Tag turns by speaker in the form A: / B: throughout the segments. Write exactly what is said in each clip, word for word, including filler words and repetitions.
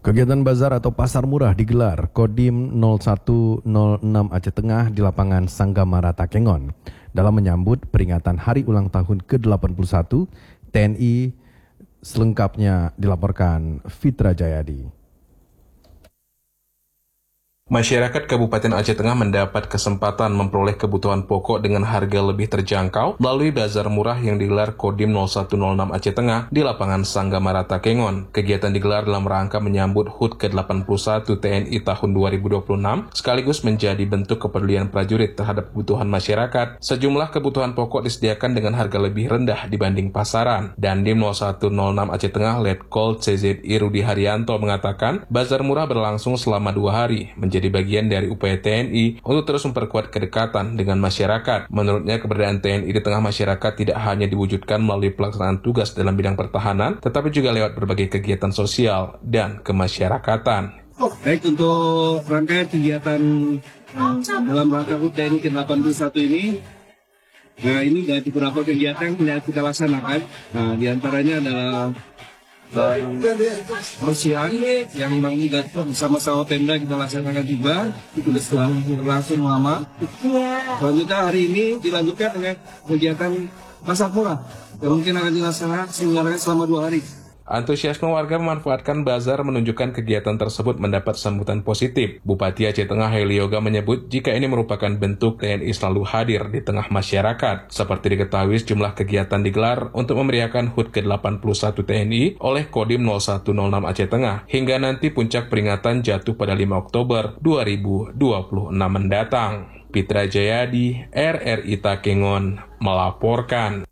A: Kegiatan bazar atau pasar murah digelar Kodim nol satu nol enam Aceh Tengah di lapangan Sanggamara Takengon dalam menyambut peringatan Hari Ulang Tahun ke delapan puluh satu T N I. Selengkapnya dilaporkan Fitra Jayadi.
B: Masyarakat Kabupaten Aceh Tengah mendapat kesempatan memperoleh kebutuhan pokok dengan harga lebih terjangkau melalui bazar murah yang digelar Kodim nol satu nol enam Aceh Tengah di lapangan Sanggamara Takengon. Kegiatan digelar dalam rangka menyambut H U T ke delapan puluh satu T N I tahun dua ribu dua puluh enam, sekaligus menjadi bentuk kepedulian prajurit terhadap kebutuhan masyarakat. Sejumlah kebutuhan pokok disediakan dengan harga lebih rendah dibanding pasaran. Dandim nol satu nol enam Aceh Tengah Letkol C Z I Rudi Haryanto mengatakan, bazar murah berlangsung selama dua hari, menjadi jadi bagian dari upaya T N I untuk terus memperkuat kedekatan dengan masyarakat. Menurutnya, keberadaan T N I di tengah masyarakat tidak hanya diwujudkan melalui pelaksanaan tugas dalam bidang pertahanan, tetapi juga lewat berbagai kegiatan sosial dan kemasyarakatan.
C: Baik, untuk rangkaian kegiatan dalam rangka H U T T N I ke delapan puluh satu ini, nah ini ada beberapa kegiatan yang kita laksanakan. Nah, diantaranya adalah persiapan yang memang bersama-sama Pemda kita laksanakan juga, itu sudah berlangsung lama. Selanjutnya hari ini dilanjutkan dengan kegiatan pasar murah yang mungkin akan dilaksanakan selama dua hari.
B: Antusiasme warga memanfaatkan bazar menunjukkan kegiatan tersebut mendapat sambutan positif. Bupati Aceh Tengah Heli Yoga menyebut jika ini merupakan bentuk T N I selalu hadir di tengah masyarakat. Seperti diketahui, sejumlah kegiatan digelar untuk memeriahkan H U T ke delapan puluh satu T N I oleh Kodim nol satu nol enam Aceh Tengah, hingga nanti puncak peringatan jatuh pada lima Oktober dua ribu dua puluh enam mendatang. Fitra Jayadi, R R I Takengon, melaporkan.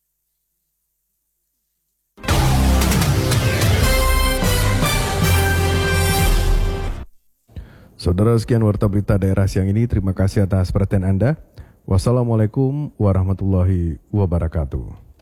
A: Saudara, sekian warta berita daerah siang ini. Terima kasih atas perhatian Anda. Wassalamualaikum warahmatullahi wabarakatuh.